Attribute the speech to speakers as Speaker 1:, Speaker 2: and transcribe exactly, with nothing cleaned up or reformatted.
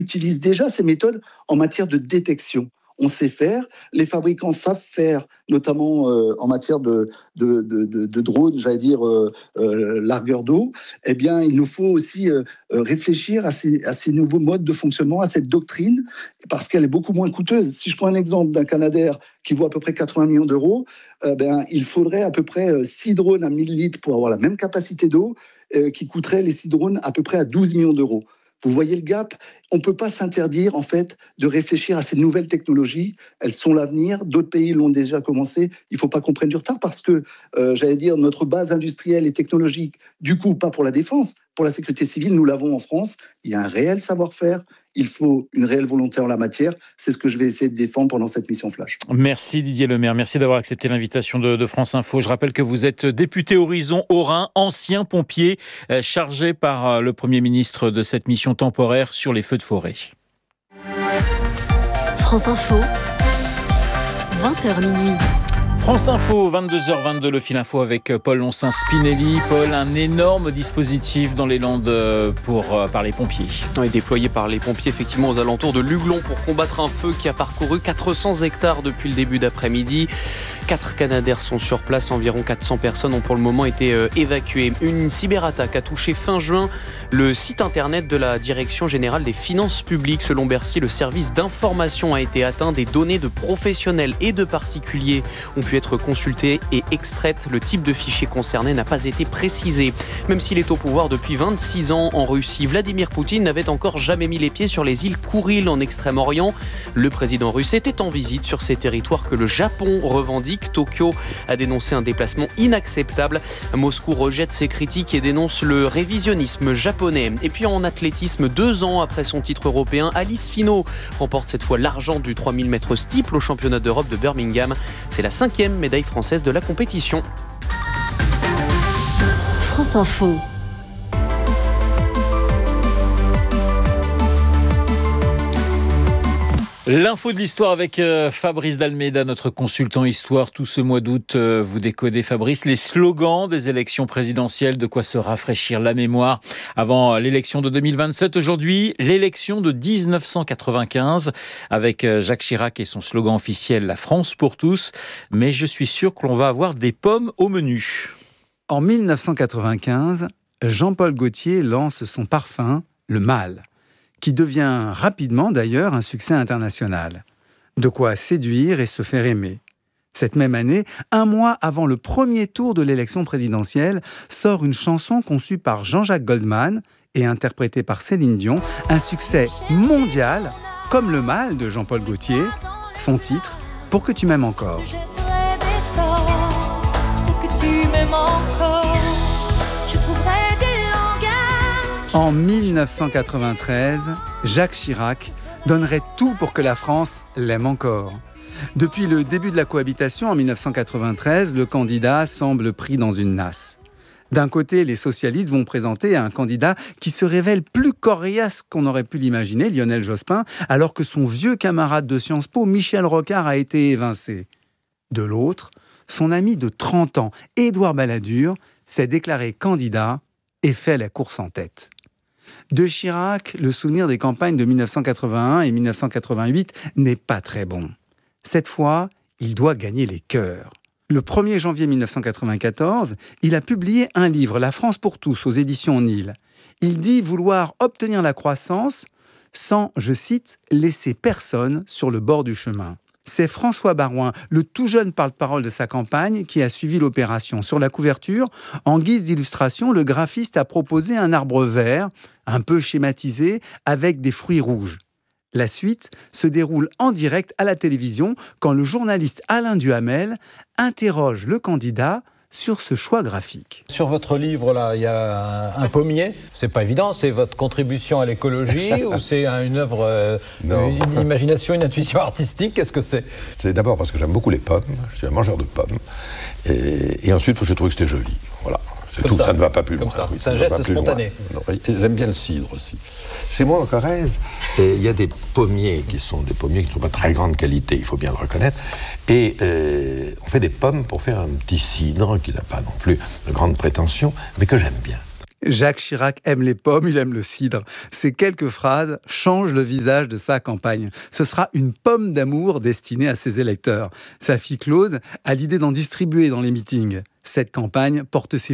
Speaker 1: utilise déjà ces méthodes en matière de détection. On sait faire, les fabricants savent faire, notamment euh, en matière de, de, de, de, de drones, j'allais dire euh, euh, largueur d'eau. Eh bien, il nous faut aussi euh, réfléchir à ces, à ces nouveaux modes de fonctionnement, à cette doctrine, parce qu'elle est beaucoup moins coûteuse. Si je prends un exemple d'un Canadair qui vaut à peu près quatre-vingts millions d'euros, euh, ben, il faudrait à peu près six drones à mille litres pour avoir la même capacité d'eau, euh, qui coûterait les six drones à peu près à douze millions d'euros. Vous voyez le gap ? On ne peut pas s'interdire, en fait, de réfléchir à ces nouvelles technologies. Elles sont l'avenir. D'autres pays l'ont déjà commencé. Il ne faut pas qu'on prenne du retard parce que, euh, j'allais dire, notre base industrielle et technologique, du coup, pas pour la défense, pour la sécurité civile, nous l'avons en France. Il y a un réel savoir-faire. Il faut une réelle volonté en la matière. C'est ce que je vais essayer de défendre pendant cette mission Flash.
Speaker 2: Merci Didier Lemaire. Merci d'avoir accepté l'invitation de, de France Info. Je rappelle que vous êtes député Horizon Haut-Rhin, ancien pompier, euh, chargé par euh, le Premier ministre de cette mission temporaire sur les feux de forêt.
Speaker 3: France Info, vingt heures minuit.
Speaker 2: France Info, vingt-deux heures vingt-deux, le fil info avec Paul Loncin-Spinelli. Paul, un énorme dispositif dans les Landes pour, par les pompiers.
Speaker 4: Il est déployé par les pompiers effectivement aux alentours de Luglon pour combattre un feu qui a parcouru quatre cents hectares depuis le début d'après-midi. Quatre Canadair sont sur place, environ quatre cents personnes ont pour le moment été euh, évacuées. Une cyberattaque a touché fin juin le site internet de la Direction générale des finances publiques. Selon Bercy, le service d'information a été atteint. Des données de professionnels et de particuliers ont pu être consultées et extraites. Le type de fichier concerné n'a pas été précisé. Même s'il est au pouvoir depuis vingt-six ans en Russie, Vladimir Poutine n'avait encore jamais mis les pieds sur les îles Kouril en Extrême-Orient. Le président russe était en visite sur ces territoires que le Japon revendique. Tokyo a dénoncé un déplacement inacceptable. Moscou rejette ces critiques et dénonce le révisionnisme japonais. Et puis en athlétisme, deux ans après son titre européen, Alice Finot remporte cette fois l'argent du trois mille mètres steeple au championnat d'Europe de Birmingham. C'est la cinquième médaille française de la compétition.
Speaker 3: France Info.
Speaker 2: L'info de l'histoire avec euh, Fabrice d'Almeida, notre consultant histoire. Tout ce mois d'août, euh, vous décodez, Fabrice, les slogans des élections présidentielles, de quoi se rafraîchir la mémoire avant l'élection de deux mille vingt-sept. Aujourd'hui, l'élection de dix-neuf cent quatre-vingt-quinze avec euh, Jacques Chirac et son slogan officiel « La France pour tous ». Mais je suis sûr que l'on va avoir des pommes au menu.
Speaker 5: En dix-neuf cent quatre-vingt-quinze, Jean-Paul Gaultier lance son parfum, le Mâle, qui devient rapidement d'ailleurs un succès international. De quoi séduire et se faire aimer. Cette même année, un mois avant le premier tour de l'élection présidentielle, sort une chanson conçue par Jean-Jacques Goldman et interprétée par Céline Dion, un succès mondial, comme le Mâle de Jean-Paul Gaultier, son titre « Pour que tu m'aimes encore ». En dix-neuf cent quatre-vingt-treize, Jacques Chirac donnerait tout pour que la France l'aime encore. Depuis le début de la cohabitation en dix-neuf cent quatre-vingt-treize, le candidat semble pris dans une nasse. D'un côté, les socialistes vont présenter un candidat qui se révèle plus coriace qu'on aurait pu l'imaginer, Lionel Jospin, alors que son vieux camarade de Sciences Po, Michel Rocard, a été évincé. De l'autre, son ami de trente ans, Édouard Balladur, s'est déclaré candidat et fait la course en tête. De Chirac, le souvenir des campagnes de dix-neuf cent quatre-vingt-un et dix-neuf cent quatre-vingt-huit n'est pas très bon. Cette fois, il doit gagner les cœurs. Le premier janvier dix-neuf cent quatre-vingt-quatorze, il a publié un livre, La France pour tous, aux éditions Nil. Il dit vouloir obtenir la croissance sans, je cite, « laisser personne sur le bord du chemin ». C'est François Baroin, le tout jeune porte-parole de sa campagne, qui a suivi l'opération. Sur la couverture, en guise d'illustration, le graphiste a proposé un arbre vert, un peu schématisé, avec des fruits rouges. La suite se déroule en direct à la télévision quand le journaliste Alain Duhamel interroge le candidat sur ce choix graphique.
Speaker 6: Sur votre livre, là, il y a un, un pommier. C'est pas évident, c'est votre contribution à l'écologie ou c'est une œuvre, euh, une imagination, une intuition artistique? Qu'est-ce que c'est?
Speaker 7: C'est d'abord parce que j'aime beaucoup les pommes, je suis un mangeur de pommes, et, et ensuite parce que je trouve que c'était joli. Voilà. C'est tout, ça, ça ne va pas plus
Speaker 6: comme
Speaker 7: loin.
Speaker 6: Ça.
Speaker 7: Oui,
Speaker 6: c'est un geste spontané.
Speaker 7: J'aime bien le cidre aussi. Chez moi, en Corrèze, il y a des pommiers qui sont des pommiers qui ne sont pas de très grande qualité, il faut bien le reconnaître. Et euh, on fait des pommes pour faire un petit cidre qui n'a pas non plus de grandes prétentions, mais que j'aime bien.
Speaker 5: Jacques Chirac aime les pommes, il aime le cidre. Ces quelques phrases changent le visage de sa campagne. Ce sera une pomme d'amour destinée à ses électeurs. Sa fille Claude a l'idée d'en distribuer dans les meetings. Cette campagne porte ses